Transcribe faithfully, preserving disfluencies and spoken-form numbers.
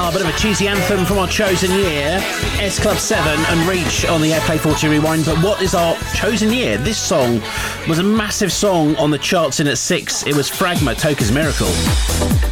A bit of a cheesy anthem from our chosen year, S Club seven and Reach on the Airplay forty Rewind. But what is our chosen year? This song was a massive song on the charts in at six. It was Fragma, Toka's Miracle.